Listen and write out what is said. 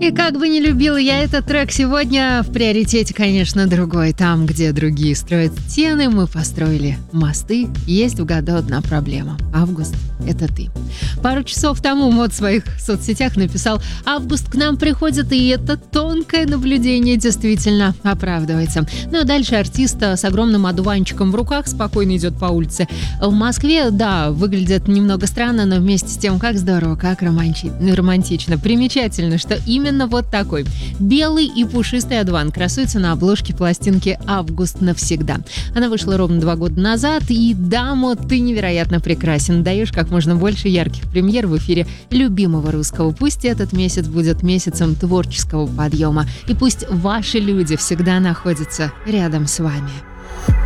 И как бы не любила я этот трек, сегодня в приоритете, конечно, другой. Там, где другие строят стены, мы построили мосты. Есть в году одна проблема. Август — это ты. Пару часов тому Мод в своих соцсетях написал: «Август к нам приходит, и это тонкое наблюдение действительно оправдывается». Ну а дальше артист с огромным одуванчиком в руках спокойно идет по улице. В Москве, да, выглядит немного странно, но вместе с тем, как здорово, как романтично. Примечательно, что именно вот такой белый и пушистый одуван красуется на обложке пластинки «Август навсегда». Она вышла ровно 2 года назад, и да, Мод, ты невероятно прекрасен. Даешь как можно больше ярких премьер в эфире любимого русского. Пусть этот месяц будет месяцем творческого подъема, и пусть ваши люди всегда находятся рядом с вами.